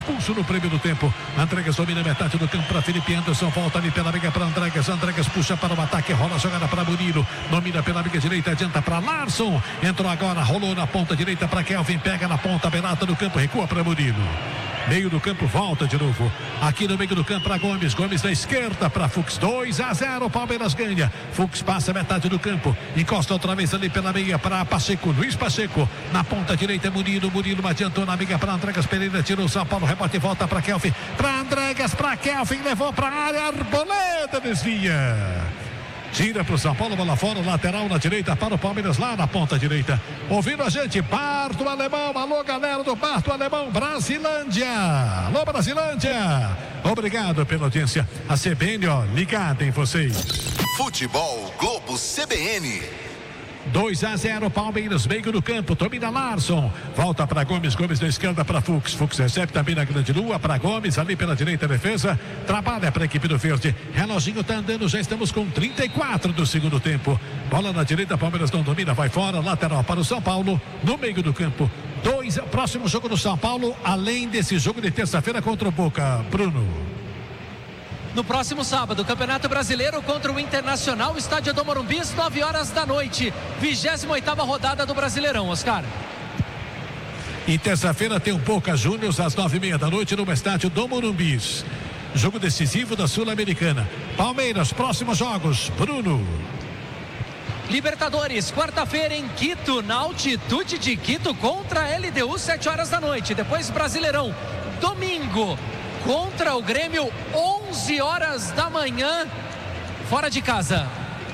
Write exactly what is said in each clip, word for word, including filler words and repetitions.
Pulso no prêmio do tempo. Andregas domina metade do campo para Felipe Anderson. Volta ali pela briga para Andregas. Andregas puxa para o ataque. Rola a jogada para Murilo. Domina pela briga direita. Adianta para Larson. Entrou agora. Rolou na ponta direita para Kelvin. Pega na ponta beirada do campo. Recua para Murilo. Meio do campo, volta de novo. Aqui no meio do campo para Gomes. Gomes na esquerda para Fux. dois a zero. Palmeiras ganha. Fux passa metade do campo. Encosta outra vez ali pela meia para Pacheco. Luiz Pacheco. Na ponta direita, Murilo. Murilo adiantou na briga para Andregas Pereira. Tirou o São Paulo. Rebote e volta para Kelvin. Para Andregas. Para Kelvin. Levou para a área. Arboleda desvia. Tira para o São Paulo, bola fora, lateral na direita para o Palmeiras lá na ponta direita. Ouvindo a gente, Parto Alemão, alô galera do Parto Alemão, Brasilândia. Alô Brasilândia. Obrigado pela audiência. A C B N, ó, ligada em vocês. Futebol Globo C B N. dois a zero, Palmeiras, meio do campo, domina Larson, volta para Gomes, Gomes na esquerda para Fux, Fux recebe também na grande lua para Gomes, ali pela direita defesa, trabalha para a equipe do verde, reloginho tá andando, já estamos com trinta e quatro do segundo tempo, bola na direita, Palmeiras não domina, vai fora, lateral para o São Paulo, no meio do campo, dois, próximo jogo do São Paulo, além desse jogo de terça-feira contra o Boca, Bruno. No próximo sábado, Campeonato Brasileiro contra o Internacional, estádio do Morumbi, nove horas da noite, vigésima oitava rodada do Brasileirão, Oscar. E terça-feira tem um Boca Juniors às nove e meia da noite no estádio do Morumbi. Jogo decisivo da Sul-Americana. Palmeiras, próximos jogos, Bruno. Libertadores, quarta-feira em Quito, na altitude de Quito contra a L D U, sete horas da noite. Depois Brasileirão, domingo, contra o Grêmio, onze horas da manhã, fora de casa.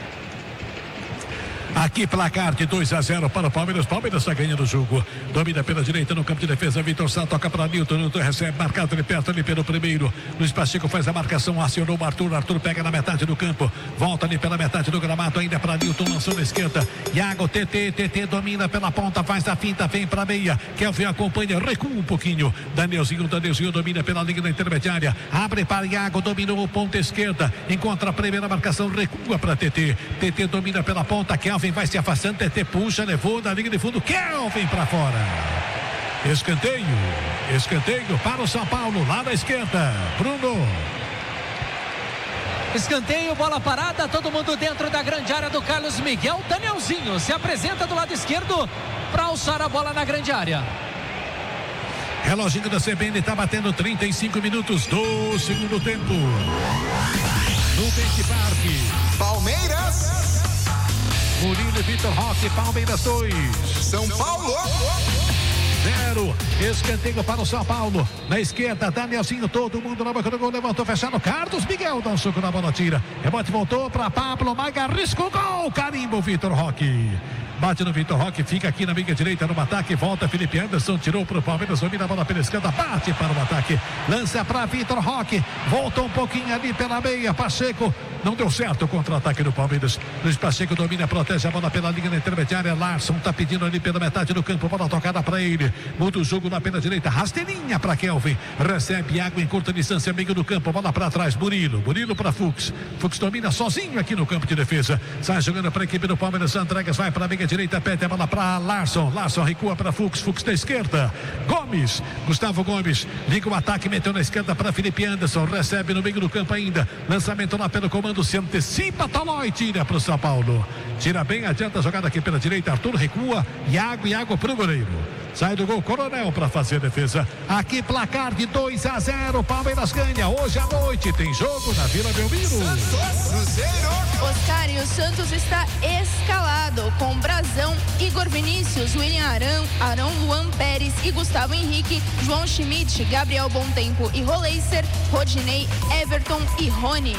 Aqui placar de dois a zero para o Palmeiras. Palmeiras está ganhando o jogo. Domina pela direita no campo de defesa. Vitor Sá toca para Nilton. Nilton recebe marcado de perto ali pelo primeiro. Luiz Pacheco faz a marcação. Acionou o Arthur. Arthur pega na metade do campo. Volta ali pela metade do gramado. Ainda para Nilton. Lançou na esquerda. Iago T T. T T domina pela ponta. Faz a finta. Vem para meia. Kelvin acompanha. Recua um pouquinho. Danielzinho. Danielzinho domina pela linha da intermediária. Abre para Iago. Dominou o ponta esquerda. Encontra a primeira marcação. Recua para T T. T T domina pela ponta. Kelvin vai se afastando, T T puxa, levou na linha de fundo, Kelvin para fora. Escanteio, escanteio para o São Paulo, lá na esquerda, Bruno. Escanteio, bola parada, todo mundo dentro da grande área do Carlos Miguel. Danielzinho se apresenta do lado esquerdo para alçar a bola na grande área. Reloginho da C B N está batendo trinta e cinco minutos do segundo tempo. No Bank Park. Palmeiras. Murilo e Vitor Roque, Palmeiras dois. São Paulo zero. Escanteio para o São Paulo. Na esquerda, Danielzinho, todo mundo na boca do gol, levantou, fechado. Carlos Miguel dá um soco na bola, tira. Rebote voltou para Pablo Maga, arriscou o gol. Carimbo, Vitor Roque. Bate no Vitor Roque, fica aqui na minha direita no ataque, volta Felipe Anderson, tirou para o Palmeiras, domina a bola pela esquerda, bate para o ataque, lança para Vitor Roque, voltou um pouquinho ali pela meia, Pacheco, não deu certo o contra-ataque do Palmeiras. Luiz Pacheco domina, protege a bola pela linha da intermediária, Larson tá pedindo ali pela metade do campo, bola tocada para ele, muda o jogo na pela direita, rasteirinha para Kelvin, recebe água em curta distância, meio do campo, bola para trás, Murilo, Murilo para Fux, Fux domina sozinho aqui no campo de defesa, sai jogando para a equipe do Palmeiras, Andregas vai para a meia direita, pede a bola para Larson, Larson recua para Fux, Fux da esquerda, Gomes, Gustavo Gomes, liga o ataque, meteu na esquerda para Felipe Anderson, recebe no meio do campo ainda, lançamento lá pelo comando, se antecipa, Tolói, tira para o São Paulo, tira bem, adianta a jogada aqui pela direita, Arthur recua, Iago, Iago pro goleiro, sai do gol, Coronel para fazer a defesa, aqui placar de dois a zero, Palmeiras ganha, hoje à noite tem jogo na Vila Belmiro. Santos, Cruzeiro. Oscar, e o Santos está escalado com Brazão, Igor Vinícius, William Arão, Arão Luan Pérez e Gustavo Henrique, João Schmidt, Gabriel Bontempo e Roleiser, Rodinei, Everton e Rony.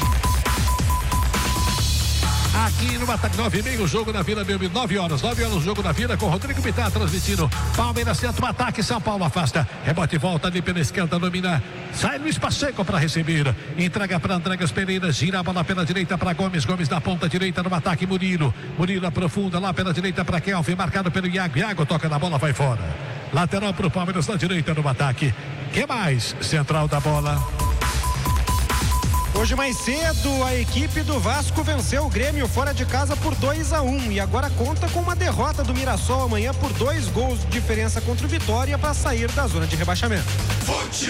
Aqui no ataque nove e meia, o jogo na Vila Belmiro, nove horas, nove horas o jogo na Vila com Rodrigo Bittar transmitindo. Palmeiras tenta um ataque, São Paulo afasta. Rebote volta ali pela esquerda, domina. Sai Luiz Pacheco para receber. Entrega para Andregas Pereira, gira a bola pela direita para Gomes. Gomes na ponta direita no ataque, Murilo. Murilo aprofunda lá pela direita para Kelvin, marcado pelo Iago. Iago toca na bola, vai fora. Lateral para o Palmeiras na direita no ataque. Que mais? Central da bola. Hoje mais cedo, a equipe do Vasco venceu o Grêmio fora de casa por dois a um e agora conta com uma derrota do Mirassol amanhã por dois gols de diferença contra o Vitória para sair da zona de rebaixamento.